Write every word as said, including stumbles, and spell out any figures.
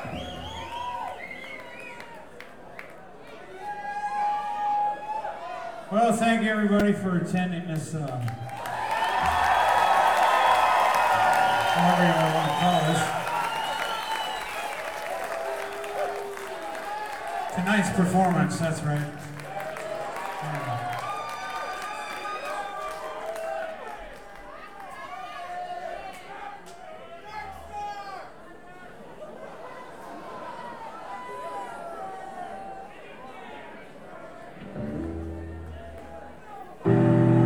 Well, thank you everybody for attending this, uh, whatever you want to call this. Tonight's performance, that's right. Yeah.